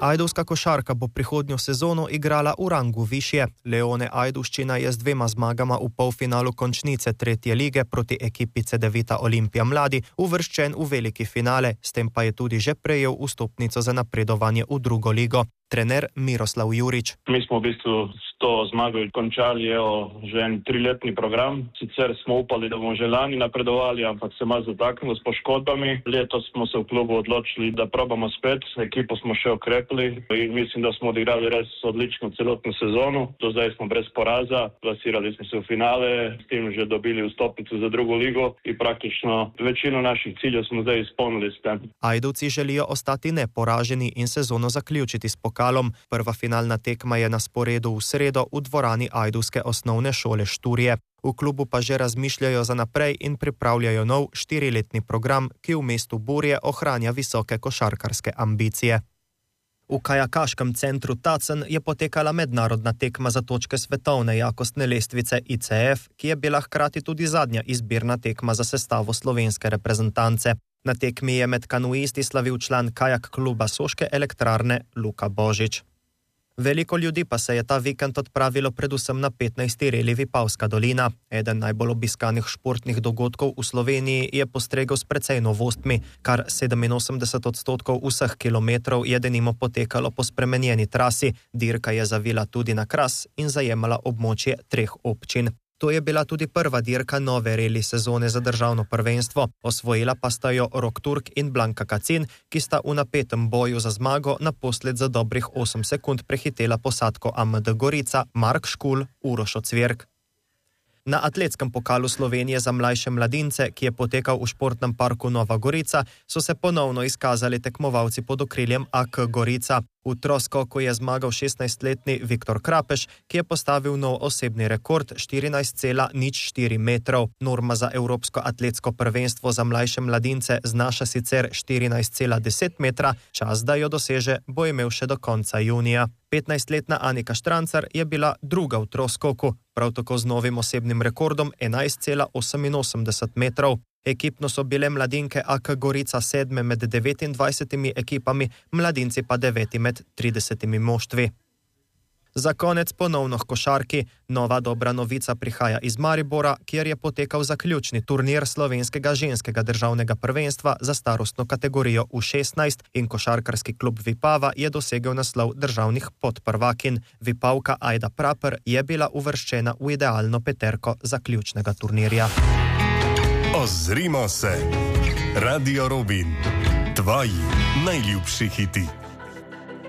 Ajdovska košarka bo prihodnjo sezono igrala v rangu višje. Leone Ajdovščina je z 2 zmagama v polfinalu končnice 3. lige proti ekipi Cedevita Olimpija Mladi uvrščen v veliki finale, s tem pa je tudi že prejel vstopnico za napredovanje v drugo ligo. Trener Miroslav Jurič. Mi smo v bistvu s to zmago končali že en 3-letni program. Sicer smo upali, da bomo že lani napredovali, ampak se malo zataknilo s poškodbami. Letos smo se v klubu odločili, da probamo spet. Ekipo smo še okrepili in mislim, da smo odigrali res odlično celotno sezono. Do zdaj smo brez poraza, plasirali smo se v finale, s tem že dobili vstopnico za drugo ligo in praktično večino naših ciljev smo zdaj izpolnili s tem. Ajdovci želijo ostati neporaženi in sezono zaključiti s pokalom. Prva finalna tekma je na sporedu v sredo v dvorani ajdovske osnovne šole Šturje. V klubu pa že razmišljajo za naprej in pripravljajo nov 4-letni program, ki v mestu Burje ohranja visoke košarkarske ambicije. V kajakaškem centru Tacen je potekala mednarodna tekma za točke svetovne jakostne lestvice ICF, ki je bila hkrati tudi zadnja izbirna tekma za sestavo slovenske reprezentance. Na tekmi je med kanuisti slavil član kajak kluba Soške elektrarne Luka Božič. Veliko ljudi pa se je ta vikend odpravilo predvsem na 15. reli Vipavska dolina. Eden najbolj obiskanih športnih dogodkov v Sloveniji je postregel s precej novostmi. Kar 87% vseh kilometrov je denimo potekalo po spremenjeni trasi. Dirka je zavila tudi na Kras in zajemala območje 3 občin. To je bila tudi prva dirka nove reli sezone za državno prvenstvo. Osvojila pa sta jo Rok Turk in Blanka Kacin, ki sta v napetem boju za zmago naposled za dobrih 8 sekund prehitela posadko AMD Gorica, Mark Škul, Uroš Ocvirk. Na atletskem pokalu Slovenije za mlajše mladince, ki je potekal v športnem parku Nova Gorica, so se ponovno izkazali tekmovalci pod okriljem AK Gorica. V troskoku je zmagal 16-letni Viktor Krapeš, ki je postavil nov osebni rekord 14,04 metrov. Norma za Evropsko atletsko prvenstvo za mlajše mladince znaša sicer 14,10 metra, čas, da jo doseže, bo imel še do konca junija. 15-letna Anika Štrancar je bila druga v troskoku, prav tako z novim osebnim rekordom 11,88 metrov. Ekipno so bile mladinke AK Gorica 7 med 29 ekipami, mladinci pa 9 med 30 moštvi. Za konec ponovno h košarki. Nova dobra novica prihaja iz Maribora, kjer je potekal zaključni turnir slovenskega ženskega državnega prvenstva za starostno kategorijo U16 in košarkarski klub Vipava je dosegel naslov državnih podprvakin. Vipavka Ajda Praper je bila uvrščena v idealno peterko zaključnega turnirja. Ozrimo se. Radio Robin. Tvoji najljubši hiti.